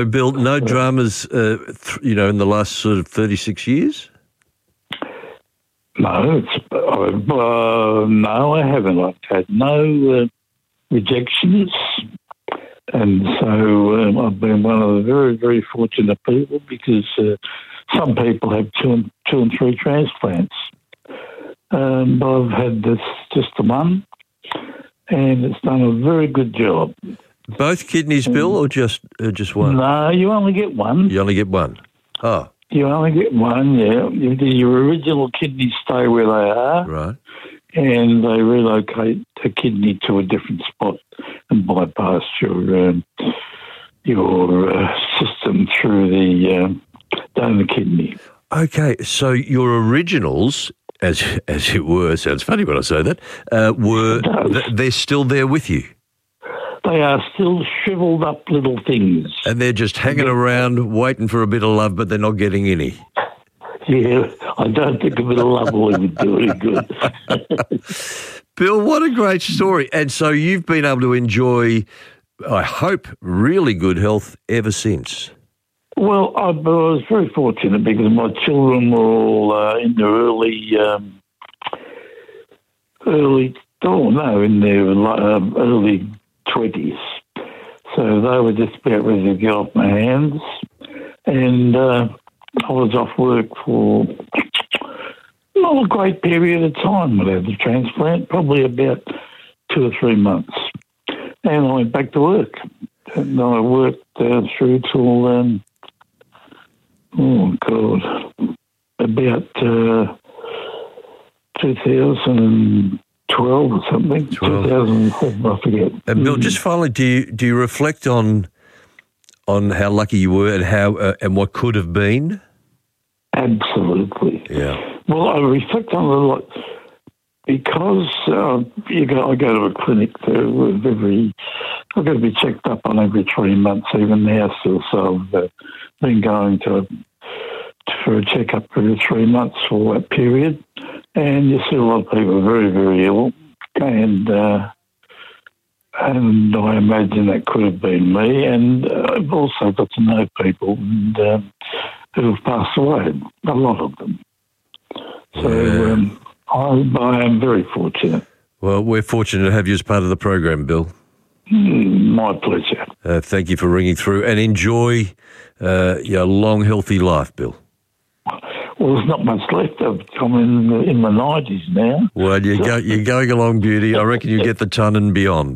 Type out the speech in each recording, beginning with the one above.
Bill, no dramas, in the last sort of 36 years? No, no, I haven't. I've had no rejections, and so I've been one of the very, very fortunate people because some people have two and three transplants. But I've had just the one, and it's done a very good job. Both kidneys, Bill, or just one? No, you only get one. You only get one. Oh. You only get one, yeah. Your original kidneys stay where they are. Right. And they relocate the kidney to a different spot and bypass your system through the donor kidney. Okay, so your originals, as it were, sounds funny when I say that, they're still there with you? They are still shriveled up little things. And they're just hanging around waiting for a bit of love, but they're not getting any. Yeah, I don't think a bit of love will even do any good. Bill, what a great story. And so you've been able to enjoy, I hope, really good health ever since. Well, I was very fortunate because my children were all in their early early 20s. So they were just about ready to get off my hands. And I was off work for not a great period of time when I had the transplant, probably about 2 or 3 months. And I went back to work. And I worked through till, about 2012 or something. 2007, I forget. And Bill, just finally, do you reflect on how lucky you were and how and what could have been? Absolutely. Yeah. Well, I reflect on it a lot because I go to a clinic. I've got to be checked up on every 3 months, even now still. So I've been going for a checkup every 3 months for that period. And you see a lot of people very, very ill, and I imagine that could have been me. And I've also got to know people who have passed away, a lot of them. So I am very fortunate. Well, we're fortunate to have you as part of the program, Bill. My pleasure. Thank you for ringing through, and enjoy your long, healthy life, Bill. Well, there's not much left. I'm in my 90s now. Well, you're going along, beauty. I reckon you get the ton and beyond.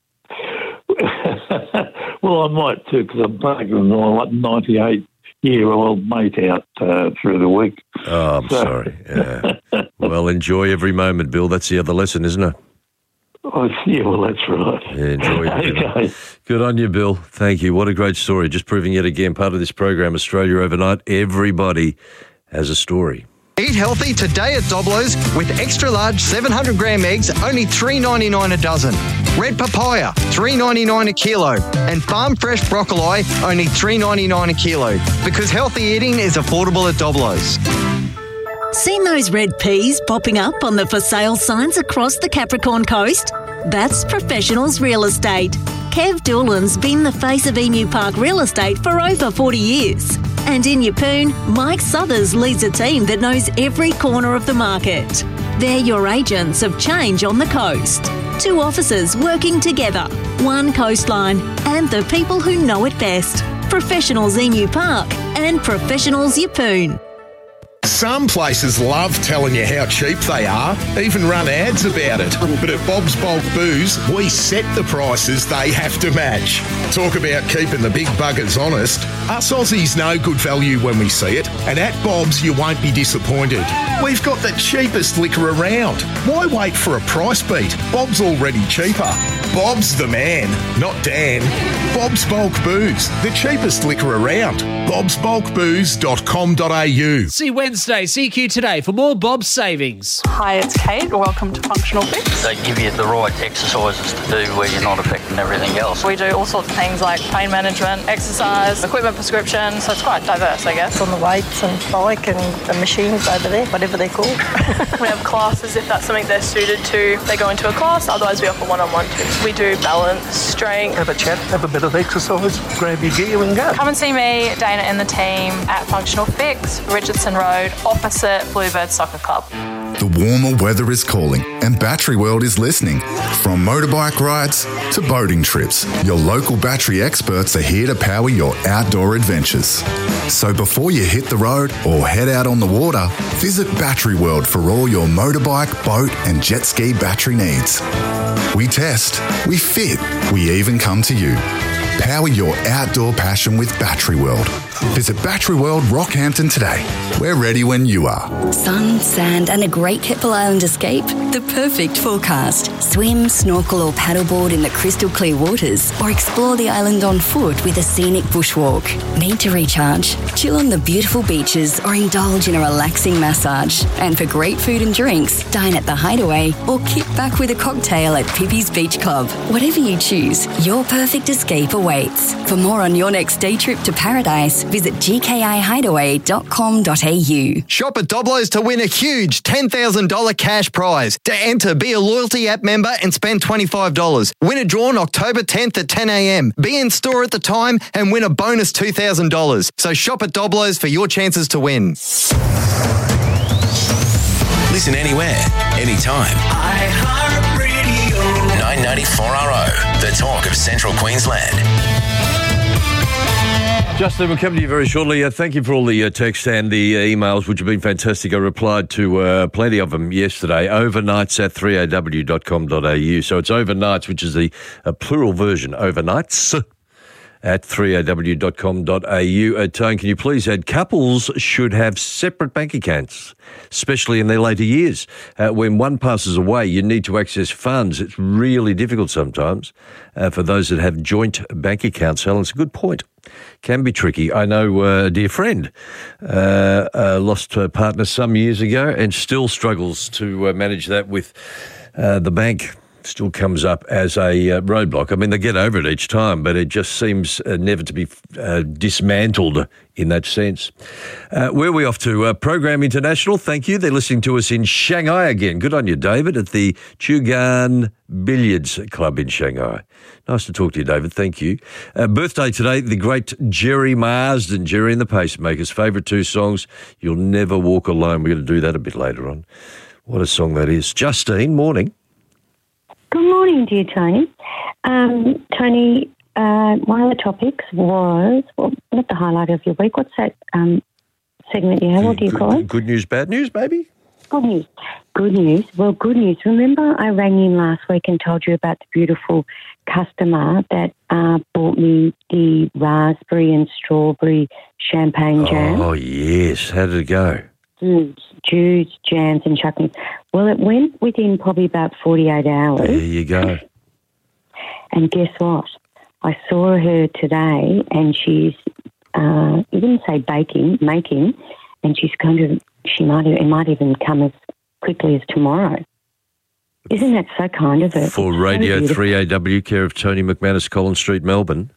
Well, I might too, because I'm taking my 98-year-old mate out through the week. Oh, I'm sorry. Yeah. Well, enjoy every moment, Bill. That's the other lesson, isn't it? Oh, yeah, well, that's right. Yeah, enjoy it. Okay. Good on you, Bill. Thank you. What a great story. Just proving yet again, part of this program, Australia Overnight, everybody has a story. Eat healthy today at Doblo's with extra large 700 gram eggs, only $3.99 a dozen. Red papaya, $3.99 a kilo. And farm fresh broccoli, only $3.99 a kilo. Because healthy eating is affordable at Doblo's. Seen those red peas popping up on the for sale signs across the Capricorn coast? That's Professionals Real Estate. Kev Doolan's been the face of Emu Park Real Estate for over 40 years. And in Yeppoon, Mike Southers leads a team that knows every corner of the market. They're your agents of change on the coast. 2 offices working together, 1 coastline, and the people who know it best. Professionals Emu Park and Professionals Yeppoon. Some places love telling you how cheap they are, even run ads about it. But at Bob's Bulk Booze, we set the prices they have to match. Talk about keeping the big buggers honest. Us Aussies know good value when we see it, and at Bob's you won't be disappointed. We've got the cheapest liquor around. Why wait for a price beat? Bob's already cheaper. Bob's the man, not Dan. Bob's Bulk Booze, the cheapest liquor around. bobsbulkbooze.com.au. See Wednesday, CQ Today for more Bob's savings. Hi, it's Kate. Welcome to Functional Fix. They give you the right exercises to do where you're not affecting everything else. We do all sorts of things like pain management, exercise, equipment prescription, so it's quite diverse, I guess. On the weights and bike and the machines over there, whatever they're called. We have classes if that's something they're suited to. They go into a class, otherwise we offer one-on-one too. We do balance, strength. Have a chat, have a bit of exercise, grab your gear and go. Come and see me, Dana and the team at Functional Fix, Richardson Road, opposite Bluebird Soccer Club. The warmer weather is calling and Battery World is listening. From motorbike rides to boating trips, your local battery experts are here to power your outdoor adventures. So before you hit the road or head out on the water, visit Battery World for all your motorbike, boat and jet ski battery needs. We test, we fit, we even come to you. Power your outdoor passion with Battery World. Visit Battery World Rockhampton today. We're ready when you are. Sun, sand and a great Keppel Island escape? The perfect forecast. Swim, snorkel or paddleboard in the crystal clear waters or explore the island on foot with a scenic bushwalk. Need to recharge? Chill on the beautiful beaches or indulge in a relaxing massage. And for great food and drinks, dine at the Hideaway or kick back with a cocktail at Pippi's Beach Club. Whatever you choose, your perfect escape awaits. For more on your next day trip to paradise, visit gkihideaway.com.au. Shop at Doblo's to win a huge $10,000 cash prize. To enter, be a loyalty app member and spend $25. Win a draw on October 10th at 10 a.m. Be in store at the time and win a bonus $2,000. So shop at Doblo's for your chances to win. Listen anywhere, anytime. iHeartRadio. 994RO, the talk of Central Queensland. Justin, we'll come to you very shortly. Thank you for all the texts and the emails, which have been fantastic. I replied to plenty of them yesterday. Overnights at 3aw.com.au. So it's overnights, which is the plural version, overnights at 3aw.com.au. Tone, can you please add, couples should have separate bank accounts, especially in their later years. When one passes away, you need to access funds. It's really difficult sometimes for those that have joint bank accounts. Helen, it's a good point. Can be tricky. I know a dear friend lost her partner some years ago and still struggles to manage that with the bank. Still comes up as a roadblock. I mean, they get over it each time, but it just seems never to be dismantled in that sense. Where are we off to? Program International, thank you. They're listening to us in Shanghai again. Good on you, David, at the Chugan Billiards Club in Shanghai. Nice to talk to you, David. Thank you. Birthday today, the great Jerry Marsden, Jerry and the Pacemakers. Favourite two songs, You'll Never Walk Alone. We're going to do that a bit later on. What a song that is. Justine, morning. Good morning, dear Tony. Tony, one of the topics was, what's the highlight of your week? What's that segment you have? What do you call it? Good news, bad news, maybe? Good news. Good news. Well, good news. Remember I rang in last week and told you about the beautiful customer that bought me the raspberry and strawberry champagne jam? Oh, yes. How did it go? Juice, jams and chutneys. Well, it went within probably about 48 hours. There you go. And guess what? I saw her today and she's, you didn't say making, and she's it might even come as quickly as tomorrow. Isn't that so kind of her? For Radio 3AW, care of Tony McManus, Collins Street, Melbourne.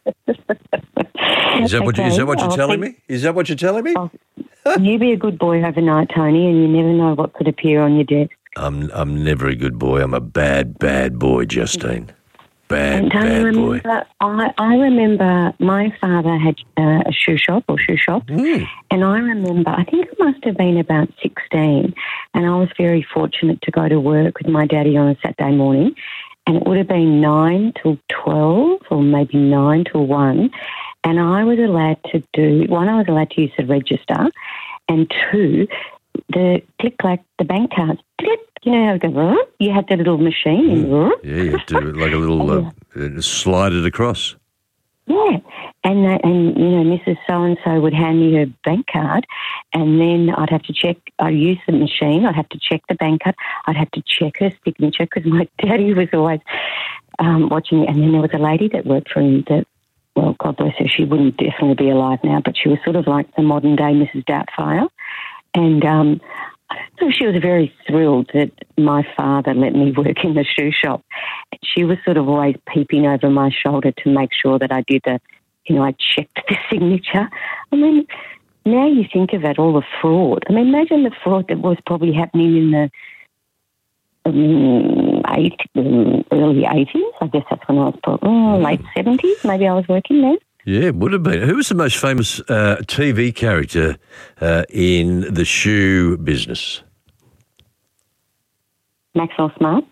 Is that what you're telling me? Is that what you're telling me? You be a good boy overnight, Tony, and you never know what could appear on your desk. I'm never a good boy. I'm a bad boy, Justine. Bad boy. I remember my father had a shoe shop, and I remember, I think it must have been about 16, and I was very fortunate to go to work with my daddy on a Saturday morning, and it would have been 9 till 12 or maybe 9 till 1, and I was allowed to use the register, and 2, the click-clack, the bank cards, click, you know how it goes, you had that little machine. Yeah, you had to like a little slide it across. Yeah, and you know, Mrs. So-and-so would hand me her bank card, and then I'd have to check, I'd use the machine, I'd have to check the bank card, I'd have to check her signature because my daddy was always watching, and then there was a lady that worked for him that, well, God bless her, she wouldn't definitely be alive now, but she was sort of like the modern-day Mrs. Doubtfire. And so she was very thrilled that my father let me work in the shoe shop. She was sort of always peeping over my shoulder to make sure that I did I checked the signature. I mean, now you think of it, all the fraud. I mean, imagine the fraud that was probably happening in the early 80s. I guess that's when I was late 70s. Maybe I was working then. Yeah, it would have been. Who was the most famous TV character in the shoe business? Maxwell Smart.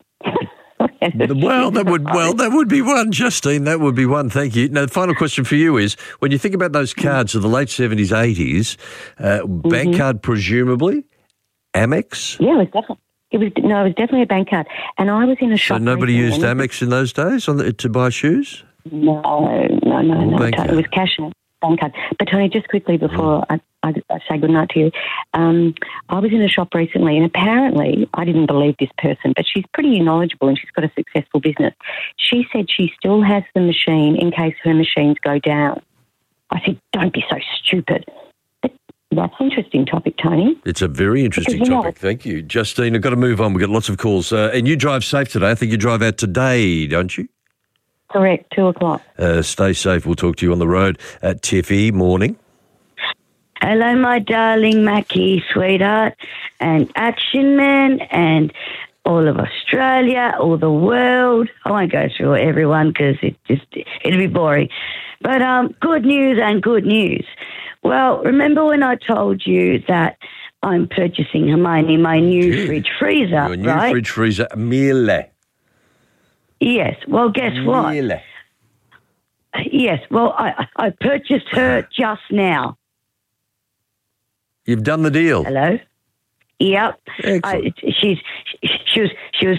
That would be one, Justine. That would be one. Thank you. Now, the final question for you is: when you think about those cards of the late 70s, 80s, bank card, presumably, Amex. Yeah, it was definitely a bank card, and I was in a shop. So nobody used Amex in those days to buy shoes. No. It was cash and bank card. But Tony, just quickly before I say goodnight to you, I was in a shop recently, and apparently I didn't believe this person, but she's pretty knowledgeable and she's got a successful business. She said she still has the machine in case her machines go down. I said, don't be so stupid. But that's an interesting topic, Tony. It's a very interesting topic. Thank you. Justine, I've got to move on. We've got lots of calls. And you drive safe today. I think you drive out today, don't you? Correct, 2:00. Stay safe. We'll talk to you on the road. Tiffy, morning. Hello, my darling Mackie, sweetheart, and Action Man, and all of Australia, all the world. I won't go through everyone because it'd be boring. But good news and good news. Well, remember when I told you that I'm purchasing, Hermione, my new fridge freezer, Your new fridge freezer, Miele. Yes. Well, guess what? Miele. Yes. Well, I purchased her just now. You've done the deal. Hello. Yep. She was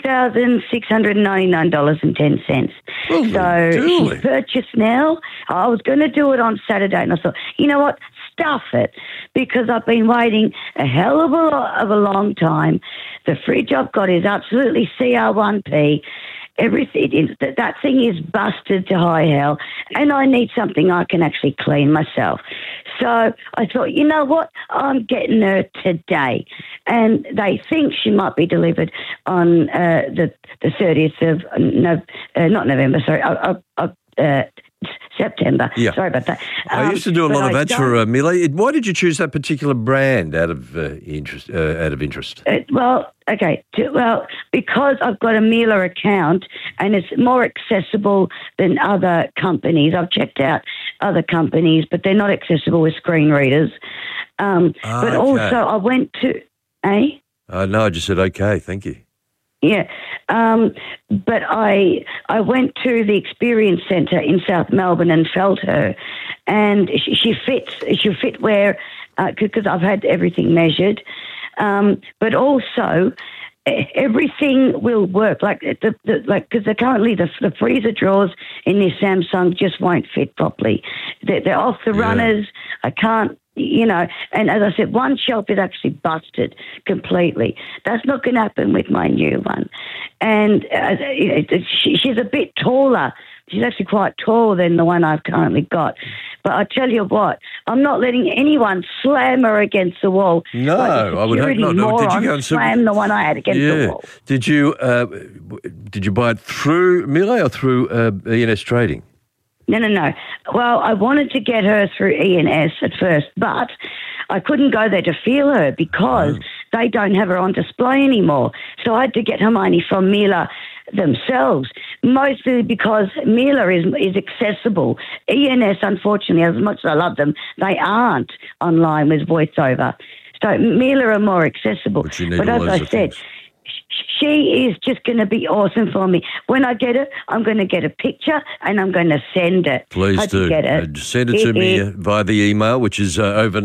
$2,699.10. So she's purchased now. I was going to do it on Saturday, and I thought, you know what? Stuff it, because I've been waiting a hell of a long time. The fridge I've got is absolutely CR1P. Everything, that thing is busted to high hell, and I need something I can actually clean myself. So I thought, you know what, I'm getting her today, and they think she might be delivered on the 30th of not November, sorry, September. Yeah. Sorry about that. I used to do a lot of ads for Miele. Why did you choose that particular brand out of interest? Because I've got a Miele account and it's more accessible than other companies. I've checked out other companies, but they're not accessible with screen readers. But also I went to... No, I just said okay, thank you. Yeah, but I went to the Experience Centre in South Melbourne and felt her, and she fit where because I've had everything measured, but also everything will work. Like because currently the freezer drawers in this Samsung just won't fit properly. They're off the runners. I can't. You know, and as I said, one shelf is actually busted completely. That's not going to happen with my new one. And she's a bit taller. She's actually quite tall than the one I've currently got. But I tell you what, I'm not letting anyone slam her against the wall. No, I would hope not. Did you go and slam the one I had against the wall? Did you buy it through Miele or through ENS Trading? No. Well, I wanted to get her through ENS at first, but I couldn't go there to feel her because they don't have her on display anymore. So I had to get Hermione from Miele themselves, mostly because Miele is accessible. ENS, unfortunately, as much as I love them, they aren't online with voiceover. So Miele are more accessible. But as I said, she is just going to be awesome for me. When I get her, I'm going to get a picture and I'm going to send it. Please do. Send it to me via the email, which is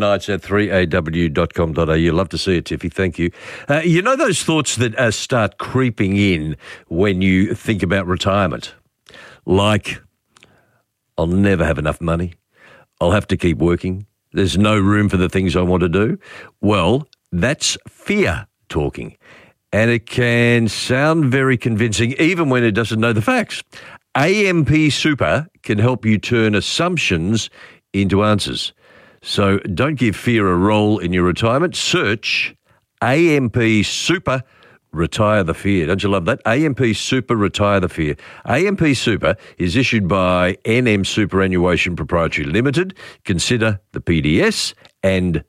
overnights@3aw.com.au. Love to see it, Tiffy. Thank you. You know those thoughts that start creeping in when you think about retirement? Like, I'll never have enough money. I'll have to keep working. There's no room for the things I want to do. Well, that's fear talking. And it can sound very convincing even when it doesn't know the facts. AMP Super can help you turn assumptions into answers. So don't give fear a role in your retirement. Search AMP Super Retire the Fear. Don't you love that? AMP Super Retire the Fear. AMP Super is issued by NM Superannuation Proprietary Limited. Consider the PDS and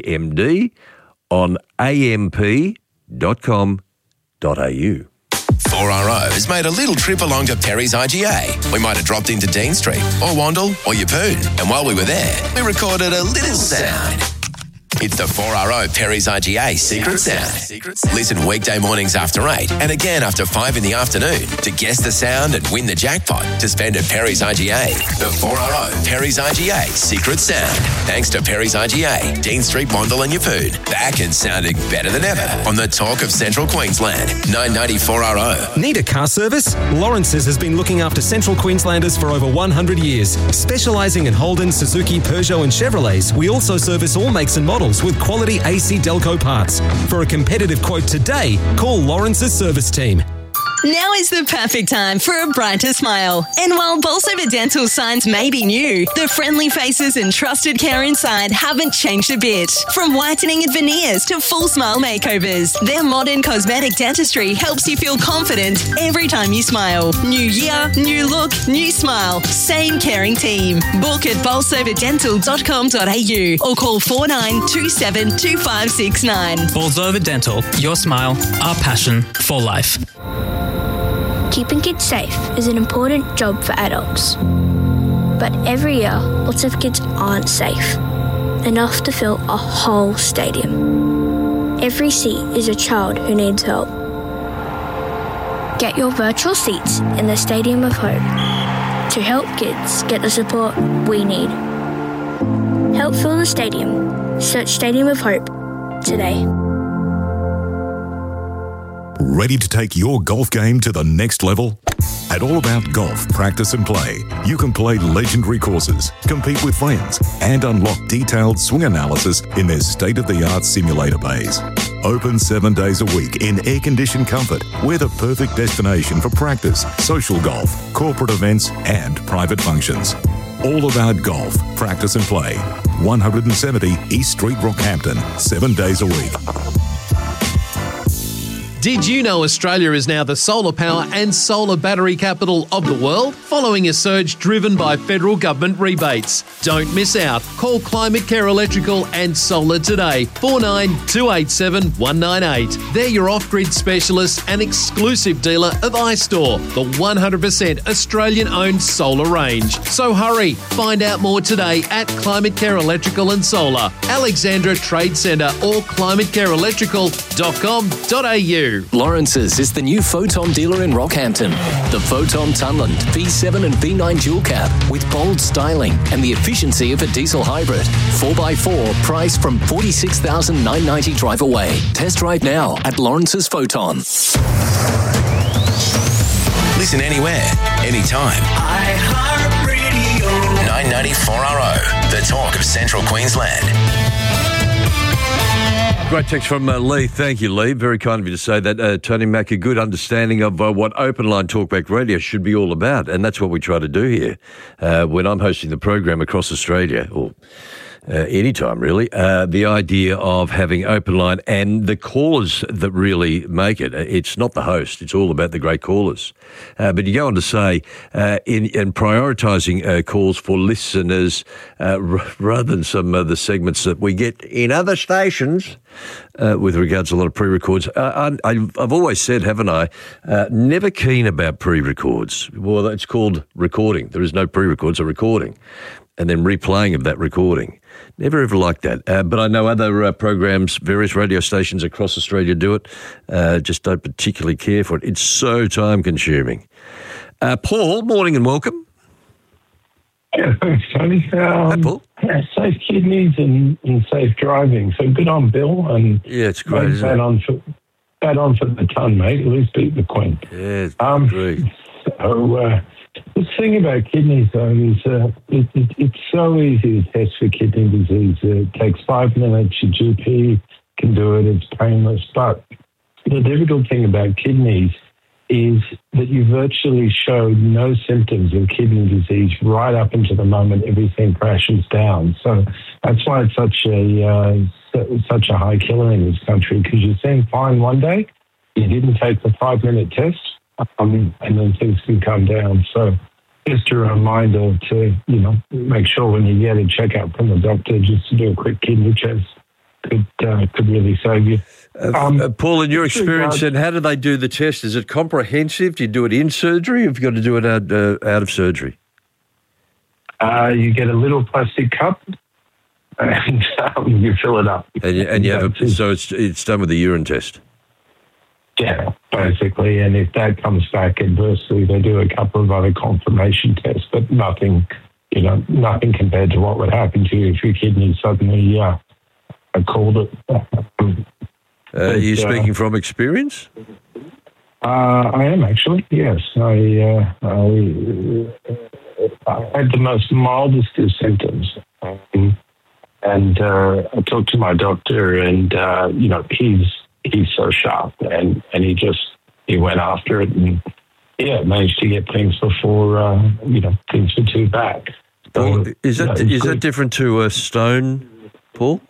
TMD on amp.com.au. 4RO has made a little trip along to Perry's IGA. We might have dropped into Dean Street or Wandle or Yeppoon. And while we were there, we recorded a little sound. It's the 4RO Perry's IGA Secret Sound. Listen weekday mornings after 8 and again after 5 in the afternoon to guess the sound and win the jackpot to spend at Perry's IGA. The 4RO Perry's IGA Secret Sound. Thanks to Perry's IGA, Dean Street, Wandle and Yeppoon. Back and sounding better than ever on the talk of Central Queensland. 990 4RO. Need a car service? Lawrence's has been looking after Central Queenslanders for over 100 years. Specialising in Holden, Suzuki, Peugeot and Chevrolets, we also service all makes and models with quality AC Delco parts. For a competitive quote today, call Lawrence's service team. Now is the perfect time for a brighter smile. And while Bolsover Dental signs may be new, the friendly faces and trusted care inside haven't changed a bit. From whitening and veneers to full smile makeovers, their modern cosmetic dentistry helps you feel confident every time you smile. New year, new look, new smile. Same caring team. Book at bolsoverdental.com.au or call 4927 2569. Bolsover Dental, your smile, our passion for life. Keeping kids safe is an important job for adults. But every year, lots of kids aren't safe enough to fill a whole stadium. Every seat is a child who needs help. Get your virtual seats in the Stadium of Hope to help kids get the support we need. Help fill the stadium. Search Stadium of Hope today. Ready to take your golf game to the next level? At All About Golf Practice and Play, you can play legendary courses, compete with friends, and unlock detailed swing analysis in their state-of-the-art simulator bays. Open 7 days a week in air-conditioned comfort, we're the perfect destination for practice, social golf, corporate events, and private functions. All About Golf Practice and Play, 170 East Street, Rockhampton, 7 days a week. Did you know Australia is now the solar power and solar battery capital of the world, following a surge driven by federal government rebates? Don't miss out. Call Climate Care Electrical and Solar today, 49287198. 198. They're your off-grid specialist and exclusive dealer of iStore, the 100% Australian-owned solar range. So hurry, find out more today at Climate Care Electrical and Solar, Alexandra Trade Centre or climatecareelectrical.com.au. Lawrence's is the new Photon dealer in Rockhampton. The Photon Tunland V7 and V9 dual cab with bold styling and the efficiency of a diesel hybrid. 4x4 priced from $46,990 drive away. Test drive now at Lawrence's Photon. Listen anywhere, anytime. iHeartRadio. 990 4RO, the talk of Central Queensland. Great text from Lee. Thank you, Lee. Very kind of you to say that. Tony Mack, a good understanding of what Open Line Talkback Radio should be all about. And that's what we try to do here when I'm hosting the program across Australia, or anytime really. The idea of having Open Line and the callers that really make it. It's not the host. It's all about the great callers. But you go on to say, in prioritising calls for listeners rather than some of the segments that we get in other stations, with regards to a lot of pre-records. I've always said, haven't I, never keen about pre-records. Well, it's called recording. There is no pre-record, it's a recording. And then replaying of that recording. Never ever liked that. But I know other programs, various radio stations across Australia do it. Just don't particularly care for it. It's so time-consuming. Paul, morning and welcome. Yeah, thanks, Tony. Hi, Paul. Safe kidneys and safe driving. So good on Bill. And yeah, it's great, isn't it? Bad on for the ton, mate. At least beat the Queen. Yeah, great. So the thing about kidneys, though, is it's so easy to test for kidney disease. It takes 5 minutes. Your GP can do it. It's painless. But the difficult thing about kidneys is that you virtually show no symptoms of kidney disease right up into the moment everything crashes down. So that's why it's such a high killer in this country, because you seem fine one day, you didn't take the 5-minute test, and then things can come down. So just a reminder to, make sure when you get a checkup from the doctor, just to do a quick kidney test. Could really save you. Paul, in your experience, then, how do they do the test? Is it comprehensive? Do you do it in surgery, or have you got to do it out of surgery? You get a little plastic cup, and you fill it up. And you have so it's done with a urine test. Yeah, basically. And if that comes back adversely, they do a couple of other confirmation tests, but nothing compared to what would happen to you if your kidney suddenly called it. Are you speaking from experience? I am actually, yes. I had the most mildest of symptoms. And I talked to my doctor, and, he's so sharp, and he went after it, and, managed to get things before, things were too bad. So, is that different to a stone, Paul?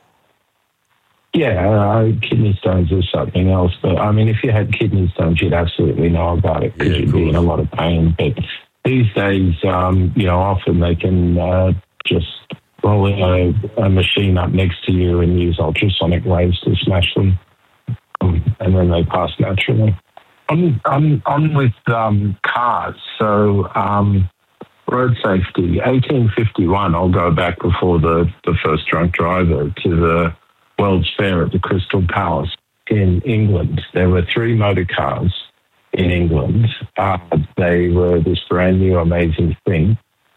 Yeah, kidney stones is something else. But, I mean, if you had kidney stones, you'd absolutely know about it because you'd be in a lot of pain. But these days, often they can just roll a machine up next to you and use ultrasonic waves to smash them, and then they pass naturally. On with cars. So road safety, 1851, I'll go back before the first drunk driver to the World's Fair at the Crystal Palace in England. There were 3 motor cars in England. They were this brand new amazing thing.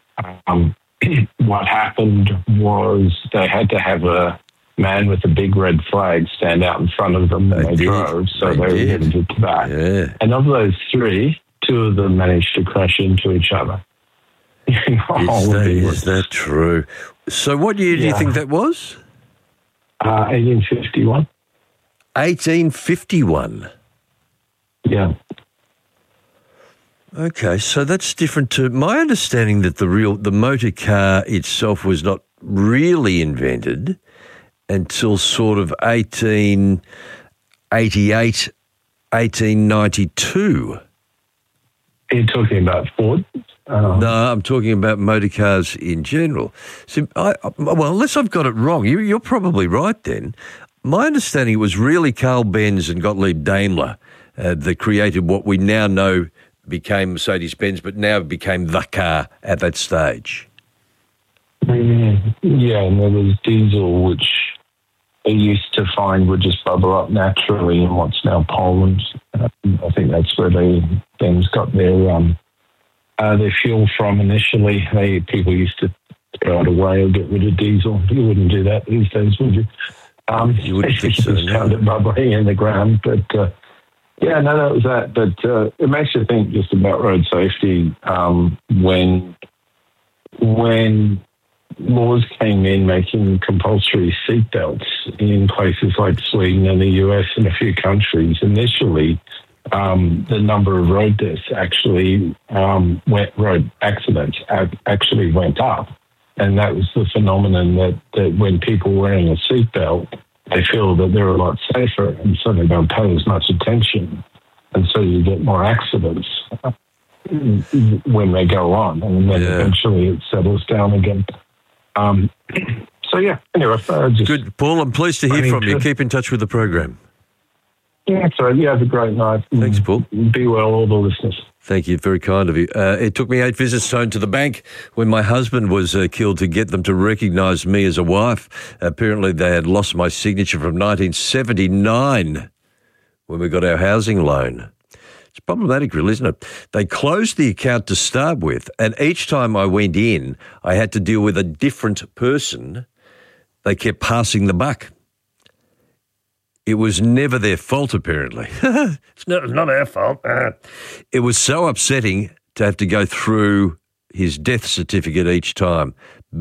What happened was they had to have a man with a big red flag stand out in front of them when they drove, so they were limited to that. Yeah. And of those 3, 2 of them managed to crash into each other. Is that true? So what year do you think that was? 1851. 1851? Yeah. Okay, so that's different to my understanding that the motor car itself was not really invented until sort of 1888, 1892. Are you talking about Ford? No, I'm talking about motor cars in general. So, unless I've got it wrong, you're probably right then. My understanding it was really Carl Benz and Gottlieb Daimler that created what we now know became Mercedes-Benz, but now became the car at that stage. Yeah, and there was diesel, which they used to find would just bubble up naturally in what's now Poland. I think that's where things got their fuel from initially. People used to throw it away or get rid of diesel. You wouldn't do that these days, would you? You wouldn't think so, just found it bubbling in the ground. But, that was that. But it makes you think just about road safety when laws came in making compulsory seatbelts in places like Sweden and the US and a few countries. Initially, the number of road deaths road accidents actually went up. And that was the phenomenon that when people are wearing a seatbelt, they feel that they're a lot safer, and so they don't pay as much attention. And so you get more accidents when they go on, and then eventually it settles down again. Anyway. Good, Paul. I'm pleased to hear from you. Keep in touch with the program. Yeah, so you have a great night. Thanks, Paul. Be well, all the listeners. Thank you. Very kind of you. It took me 8 visits to the bank when my husband was killed to get them to recognise me as a wife. Apparently they had lost my signature from 1979 when we got our housing loan. It's problematic, really, isn't it? They closed the account to start with, and each time I went in, I had to deal with a different person. They kept passing the buck. It was never their fault, apparently. It's not our fault. It was so upsetting to have to go through his death certificate each time. Banks, !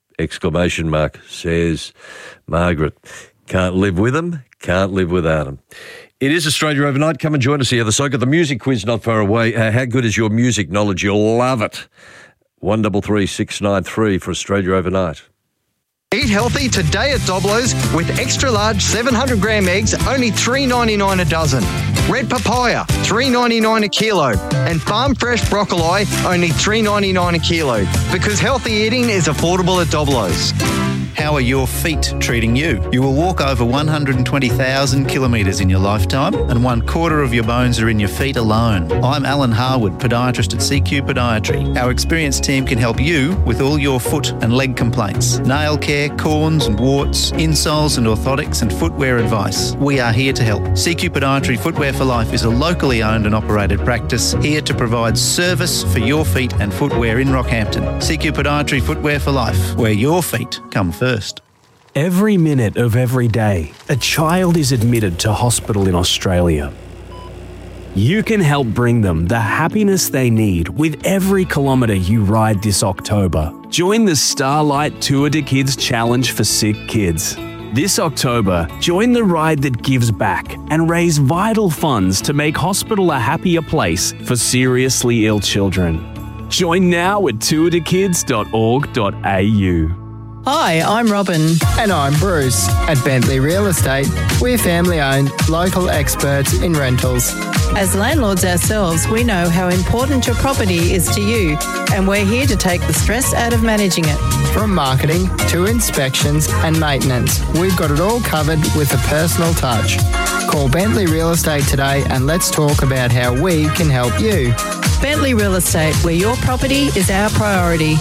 says Margaret. Can't live with them, can't live without them. It is Australia Overnight. Come and join us the other side. Got the music quiz not far away. How good is your music knowledge? You'll love it. 133 693 for Australia Overnight. Eat healthy today at Doblo's with extra large 700 gram eggs, only $3.99 a dozen. Red papaya, $3.99 a kilo. And farm fresh broccoli, only $3.99 a kilo. Because healthy eating is affordable at Doblo's. How are your feet treating you? You will walk over 120,000 kilometres in your lifetime, and 1/4 of your bones are in your feet alone. I'm Alan Harwood, podiatrist at CQ Podiatry. Our experienced team can help you with all your foot and leg complaints. Nail care, corns and warts, insoles and orthotics and footwear advice. We are here to help. CQ Podiatry Footwear for Life is a locally owned and operated practice here to provide service for your feet and footwear in Rockhampton. CQ Podiatry Footwear for Life, where your feet come first. Every minute of every day, a child is admitted to hospital in Australia. You can help bring them the happiness they need with every kilometre you ride this October. Join the Starlight Tour de Kids Challenge for sick kids. This October, join the ride that gives back and raise vital funds to make hospital a happier place for seriously ill children. Join now at tourdekids.org.au. Hi, I'm Robin. And I'm Bruce. At Bentley Real Estate, we're family-owned, local experts in rentals. As landlords ourselves, we know how important your property is to you, and we're here to take the stress out of managing it. From marketing to inspections and maintenance, we've got it all covered with a personal touch. Call Bentley Real Estate today and let's talk about how we can help you. Bentley Real Estate, where your property is our priority.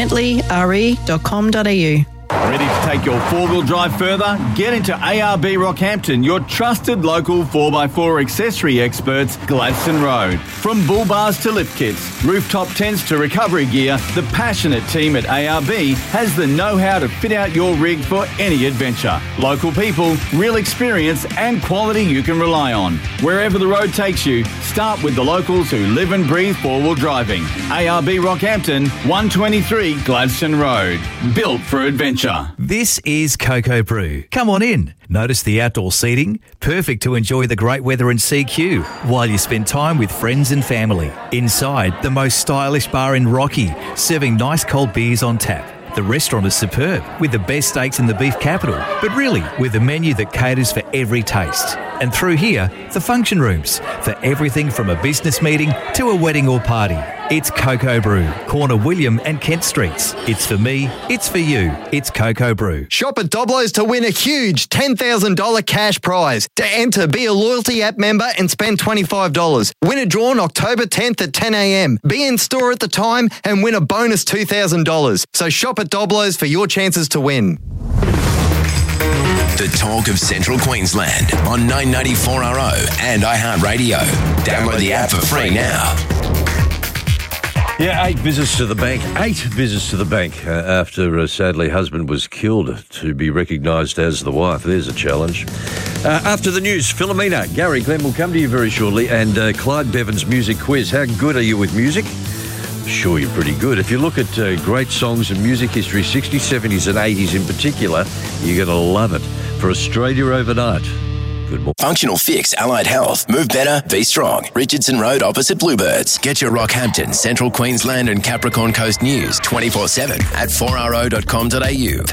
BentleyRE.com.au. Ready to take your four-wheel drive further? Get into ARB Rockhampton, your trusted local 4x4 accessory experts, Gladstone Road. From bull bars to lift kits, rooftop tents to recovery gear, the passionate team at ARB has the know-how to fit out your rig for any adventure. Local people, real experience and quality you can rely on. Wherever the road takes you, start with the locals who live and breathe four-wheel driving. ARB Rockhampton, 123 Gladstone Road. Built for adventure. This is Cocoa Brew. Come on in. Notice the outdoor seating? Perfect to enjoy the great weather in CQ while you spend time with friends and family. Inside, the most stylish bar in Rocky, serving nice cold beers on tap. The restaurant is superb, with the best steaks in the beef capital, but really with a menu that caters for every taste. And through here, the function rooms, for everything from a business meeting to a wedding or party. It's Cocoa Brew, corner William and Kent Streets. It's for me, it's for you, it's Cocoa Brew. Shop at Doblo's to win a huge $10,000 cash prize. To enter, be a loyalty app member and spend $25. Winner drawn October 10th at 10 a.m. Be in store at the time and win a bonus $2,000. So shop at Doblo's for your chances to win. The talk of Central Queensland on 994RO and iHeartRadio. Download the app for free now. Yeah, 8 visits to the bank. 8 visits to the bank after, sadly, husband was killed to be recognised as the wife. There's a challenge. After the news, Philomena, Gary Glenn will come to you very shortly, and Clyde Bevan's music quiz. How good are you with music? Sure, you're pretty good. If you look at great songs and music history, 60s, 70s and 80s in particular, you're going to love it. For Australia Overnight. Good morning. Functional Fix Allied Health. Move better, be strong. Richardson Road opposite Bluebirds. Get your Rockhampton, Central Queensland and Capricorn Coast news 24/7 at 4ro.com.au.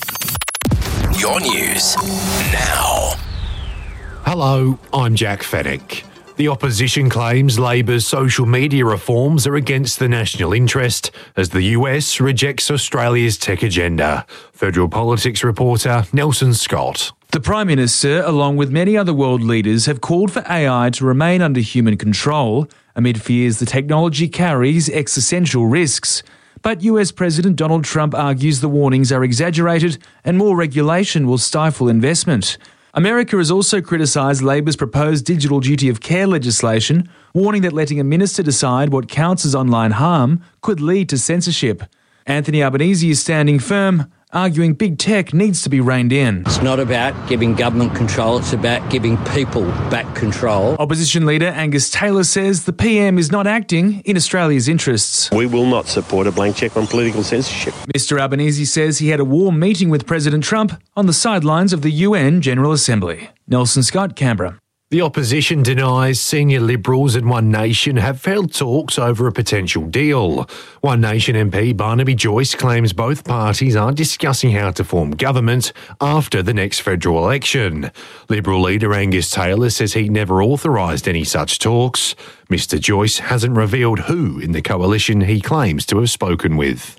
Your news now. Hello, I'm Jack Fennick. The opposition claims Labor's social media reforms are against the national interest as the US rejects Australia's tech agenda. Federal Politics reporter Nelson Scott. The Prime Minister, along with many other world leaders, have called for AI to remain under human control amid fears the technology carries existential risks. But US President Donald Trump argues the warnings are exaggerated and more regulation will stifle investment. America has also criticised Labor's proposed digital duty of care legislation, warning that letting a minister decide what counts as online harm could lead to censorship. Anthony Albanese is standing firm, arguing big tech needs to be reined in. It's not about giving government control, it's about giving people back control. Opposition leader Angus Taylor says the PM is not acting in Australia's interests. We will not support a blank cheque on political censorship. Mr Albanese says he had a warm meeting with President Trump on the sidelines of the UN General Assembly. Nelson Scott, Canberra. The opposition denies senior Liberals and One Nation have held talks over a potential deal. One Nation MP Barnaby Joyce claims both parties are discussing how to form government after the next federal election. Liberal leader Angus Taylor says he never authorised any such talks. Mr Joyce hasn't revealed who in the coalition he claims to have spoken with.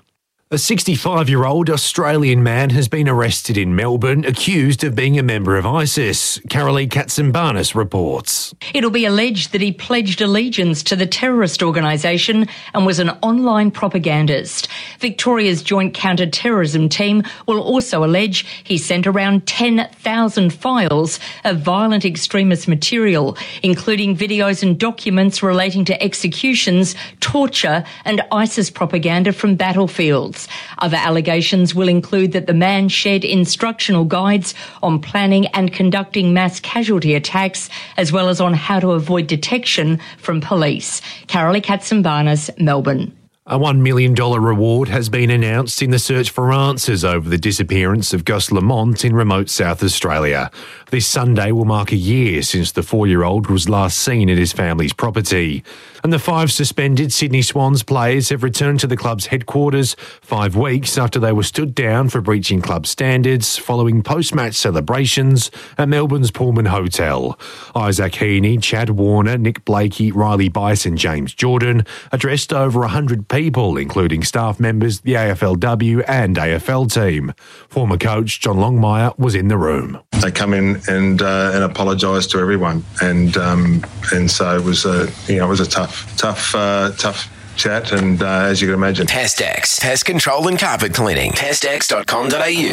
A 65-year-old Australian man has been arrested in Melbourne accused of being a member of ISIS. Carolee Katsimbanis reports. It'll be alleged that he pledged allegiance to the terrorist organisation and was an online propagandist. Victoria's Joint Counter-Terrorism Team will also allege he sent around 10,000 files of violent extremist material, including videos and documents relating to executions, torture and ISIS propaganda from battlefields. Other allegations will include that the man shared instructional guides on planning and conducting mass casualty attacks, as well as on how to avoid detection from police. Carolee Katsimbanis, Melbourne. A $1 million reward has been announced in the search for answers over the disappearance of Gus Lamont in remote South Australia. This Sunday will mark a year since the 4-year-old was last seen at his family's property. And the 5 suspended Sydney Swans players have returned to the club's headquarters 5 weeks after they were stood down for breaching club standards following post-match celebrations at Melbourne's Pullman Hotel. Isaac Heaney, Chad Warner, Nick Blakey, Riley Bice and James Jordan addressed over 100 people, including staff members, the AFLW and AFL team. Former coach John Longmire was in the room. They come in and apologise to everyone, and so it was a tough chat, and as you can imagine. Pestex, pest control and carpet cleaning. Pestex.com.au.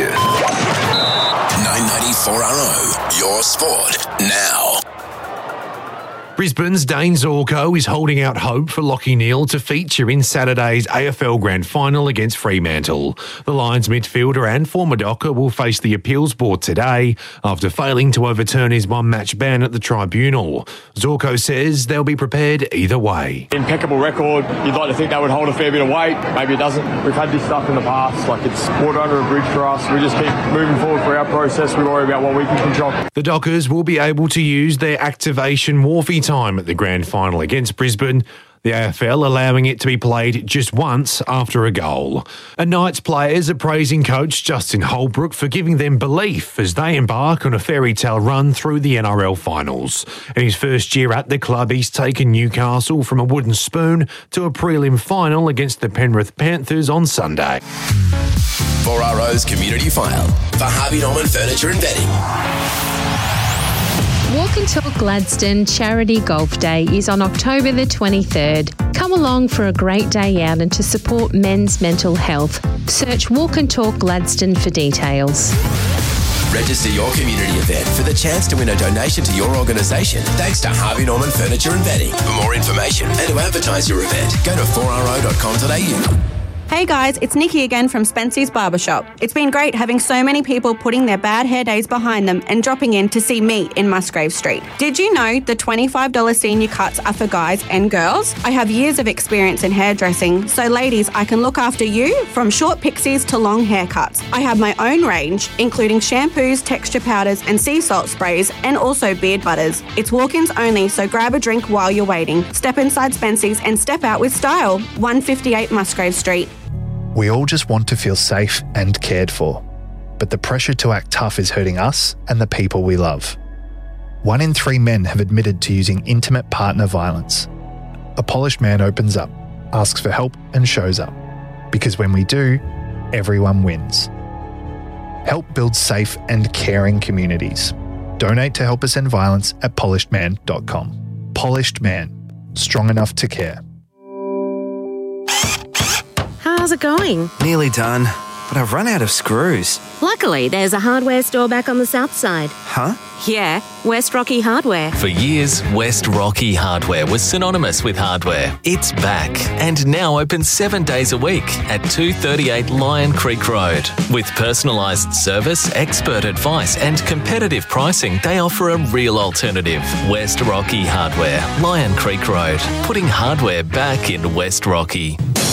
994RO, your sport now. Brisbane's Dane Zorko is holding out hope for Lachie Neale to feature in Saturday's AFL Grand Final against Fremantle. The Lions midfielder and former Docker will face the appeals board today after failing to overturn his one-match ban at the tribunal. Zorko says they'll be prepared either way. Impeccable record. You'd like to think that would hold a fair bit of weight. Maybe it doesn't. We've had this stuff in the past. Like, it's water under a bridge for us. We just keep moving forward for our process. We worry about what we can control. The Dockers will be able to use their activation Wharfie time at the grand final against Brisbane, the AFL allowing it to be played just once after a goal. And Knights players are praising coach Justin Holbrook for giving them belief as they embark on a fairy tale run through the NRL finals. In his first year at the club, he's taken Newcastle from a wooden spoon to a prelim final against the Penrith Panthers on Sunday. 4RO's Community File for Harvey Norman Furniture and Bedding. Walk and Talk Gladstone Charity Golf Day is on October the 23rd. Come along for a great day out and to support men's mental health. Search Walk and Talk Gladstone for details. Register your community event for the chance to win a donation to your organisation thanks to Harvey Norman Furniture and Bedding. For more information and to advertise your event, go to 4ro.com.au. Hey guys, it's Nikki again from Spency's Barbershop. It's been great having so many people putting their bad hair days behind them and dropping in to see me in Musgrave Street. Did you know the $25 senior cuts are for guys and girls? I have years of experience in hairdressing, so ladies, I can look after you from short pixies to long haircuts. I have my own range, including shampoos, texture powders and sea salt sprays, and also beard butters. It's walk-ins only, so grab a drink while you're waiting. Step inside Spency's and step out with style. 158 Musgrave Street. We all just want to feel safe and cared for, but the pressure to act tough is hurting us and the people we love. 1 in 3 men have admitted to using intimate partner violence. A polished man opens up, asks for help and shows up. Because when we do, everyone wins. Help build safe and caring communities. Donate to help us end violence at polishedman.com. Polished Man, strong enough to care. How's it going? Nearly done, but I've run out of screws. Luckily, there's a hardware store back on the south side. Huh? Yeah, West Rocky Hardware. For years, West Rocky Hardware was synonymous with hardware. It's back and now open 7 days a week at 238 Lion Creek Road. With personalised service, expert advice and competitive pricing, they offer a real alternative. West Rocky Hardware, Lion Creek Road, putting hardware back in West Rocky.